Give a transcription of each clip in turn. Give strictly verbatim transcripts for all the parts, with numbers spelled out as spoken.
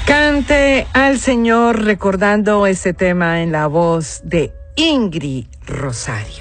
Cante al Señor recordando este tema en la voz de Ingrid Rosario.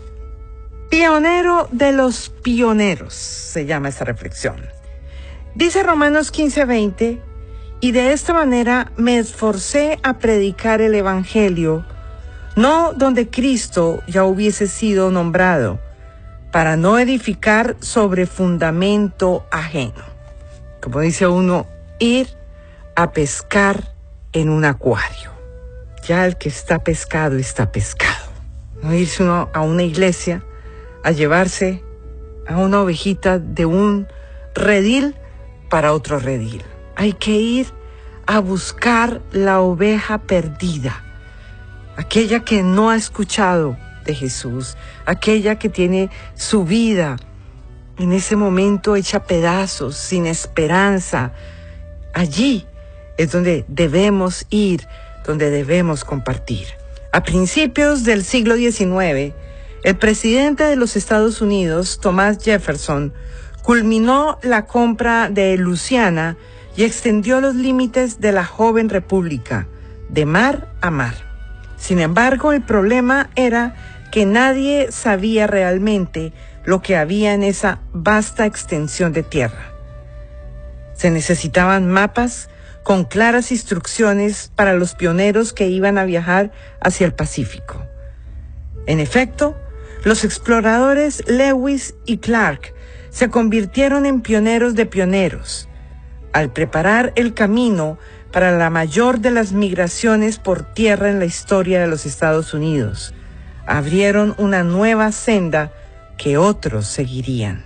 Pionero de los pioneros, se llama esta reflexión. Dice Romanos quince veinte, y de esta manera me esforcé a predicar el Evangelio, no donde Cristo ya hubiese sido nombrado, para no edificar sobre fundamento ajeno. Como dice uno, ir a pescar en un acuario. Ya el que está pescado, está pescado. No irse uno a una iglesia a llevarse a una ovejita de un redil para otro redil. Hay que ir a buscar la oveja perdida, aquella que no ha escuchado de Jesús, aquella que tiene su vida en ese momento hecha pedazos, sin esperanza. Allí es donde debemos ir, donde debemos compartir. A principios del siglo diecinueve, el presidente de los Estados Unidos, Thomas Jefferson, culminó la compra de Luisiana y extendió los límites de la joven república, de mar a mar. Sin embargo, el problema era que nadie sabía realmente lo que había en esa vasta extensión de tierra. Se necesitaban mapas con claras instrucciones para los pioneros que iban a viajar hacia el Pacífico. En efecto, los exploradores Lewis y Clark se convirtieron en pioneros de pioneros al preparar el camino para la mayor de las migraciones por tierra en la historia de los Estados Unidos. Abrieron una nueva senda que otros seguirían.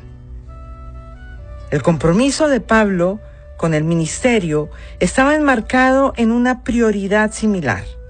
El compromiso de Pablo con el ministerio estaba enmarcado en una prioridad similar.